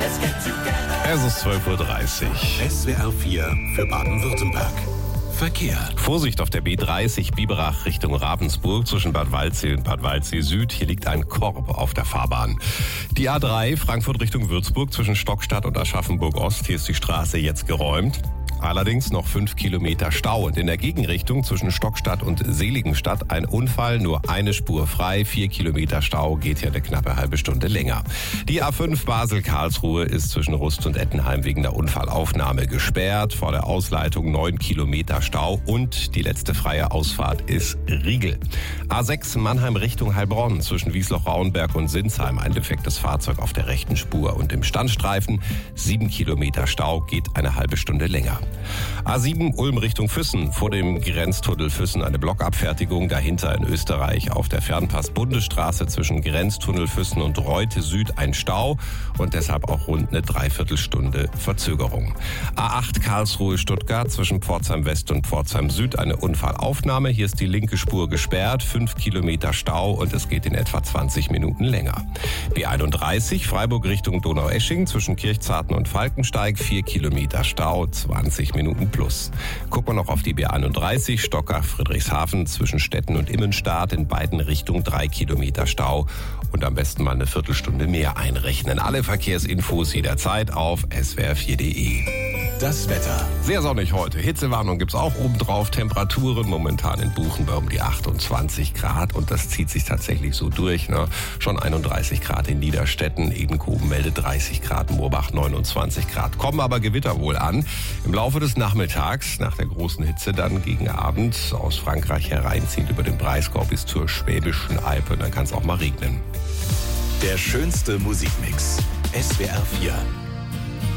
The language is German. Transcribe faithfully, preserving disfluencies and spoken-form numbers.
Es ist zwölf Uhr dreißig. S W R vier für Baden-Württemberg. Verkehr. Vorsicht auf der B dreißig Biberach Richtung Ravensburg zwischen Bad Waldsee und Bad Waldsee Süd. Hier liegt ein Korb auf der Fahrbahn. Die A drei Frankfurt Richtung Würzburg zwischen Stockstadt und Aschaffenburg Ost. Hier ist die Straße jetzt geräumt. Allerdings noch fünf Kilometer Stau und in der Gegenrichtung zwischen Stockstadt und Seligenstadt ein Unfall, nur eine Spur frei, vier Kilometer Stau, geht hier eine knappe halbe Stunde länger. Die A fünf Basel-Karlsruhe ist zwischen Rust und Ettenheim wegen der Unfallaufnahme gesperrt, vor der Ausleitung neun Kilometer Stau und die letzte freie Ausfahrt ist Riegel. A sechs Mannheim Richtung Heilbronn zwischen Wiesloch-Rauenberg und Sinsheim ein defektes Fahrzeug auf der rechten Spur und im Standstreifen sieben Kilometer Stau, geht eine halbe Stunde länger. A sieben Ulm Richtung Füssen, vor dem Grenztunnel Füssen eine Blockabfertigung, dahinter in Österreich auf der Fernpass-Bundesstraße zwischen Grenztunnel Füssen und Reute Süd ein Stau und deshalb auch rund eine Dreiviertelstunde Verzögerung. A acht Karlsruhe Stuttgart zwischen Pforzheim West und Pforzheim Süd eine Unfallaufnahme, hier ist die linke Spur gesperrt, fünf Kilometer Stau und es geht in etwa zwanzig Minuten länger. B einunddreißig Freiburg Richtung Donaueschingen zwischen Kirchzarten und Falkensteig, vier Kilometer Stau, zwanzig Minuten plus. Gucken wir noch auf die B einunddreißig Stockach Friedrichshafen zwischen Stetten und Immenstadt in beiden Richtungen drei Kilometer Stau und am besten mal eine Viertelstunde mehr einrechnen. Alle Verkehrsinfos jederzeit auf S W R vier punkt de. Das Wetter. Sehr sonnig heute. Hitzewarnung gibt's auch obendrauf. Temperaturen momentan in Buchenberg um die achtundzwanzig Grad und das zieht sich tatsächlich so durch. Ne? Schon einunddreißig Grad in Niederstetten, Edenkoben meldet dreißig Grad, Moorbach neunundzwanzig Grad. Kommen aber Gewitter wohl an. Im Laufe des Nachmittags, nach der großen Hitze, dann gegen Abend aus Frankreich hereinziehend über den Breisgau bis zur Schwäbischen Alb. Und dann kann es auch mal regnen. Der schönste Musikmix. S W R vier.